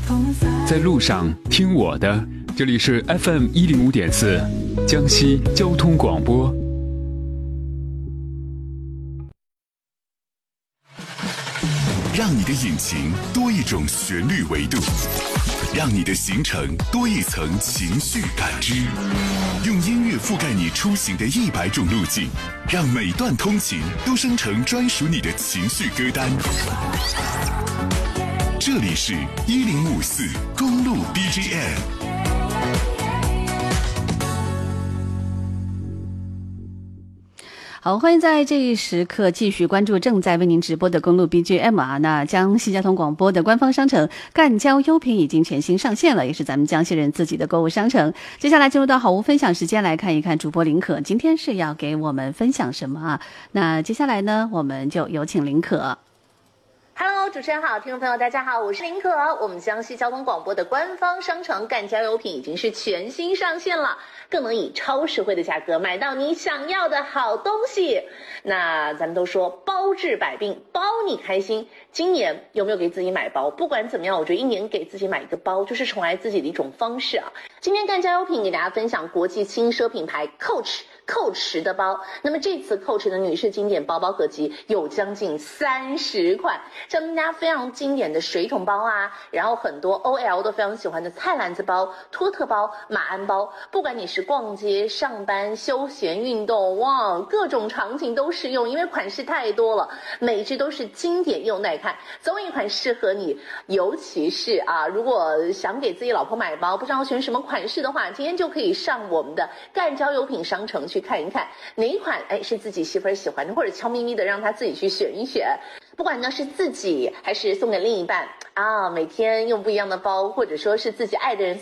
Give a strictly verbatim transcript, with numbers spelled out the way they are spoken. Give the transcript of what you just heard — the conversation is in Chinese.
在路上听我的，这里是 F M 一零五点四，江西交通广播。 让你的引擎多一种旋律维度，让你的行程多一层情绪感知，用音乐覆盖你出行的一百种路径，让每段通勤都生成专属你的情绪歌单。这里是一零五四公路 B G M。 好，欢迎在这一时刻继续关注正在为您直播的公路 B G M 啊。那江西交通广播的官方商城赣交优品已经全新上线了，也是咱们江西人自己的购物商城。接下来进入到好物分享时间，来看一看主播林可今天是要给我们分享什么啊？那接下来呢，我们就有请林可。 Hello， 主持人好，听众朋友大家好，我是林可。我们江西交通广播的官方商城赣交优品已经是全新上线了，更能以超实惠的价格买到你想要的好东西。那咱们都说包治百病，包你开心。今年有没有给自己买包？不管怎么样，我觉得一年给自己买一个包，就是宠爱自己的一种方式啊。今天赣交优品给大家分享国际轻奢品牌 Coach。Coach 的包，那么这次 Coach 的女士经典包包合集有将近三十款，像大家非常经典的水桶包啊，然后很多 O L 都非常喜欢的菜篮子包、托特包、马鞍包，不管你是逛街、上班、休闲、运动，哇，各种场景都适用，因为款式太多了，每一只都是经典又耐看，总有一款适合你。尤其是啊，如果想给自己老婆买包，不知道选什么款式的话，今天就可以上我们的赣交优品商城去看一看哪一款哎是自己媳妇儿喜欢的，或者悄咪咪的让她自己去选一选。不管呢是自己还是送给另一半啊，每天用不一样的包，或者说是自己爱的人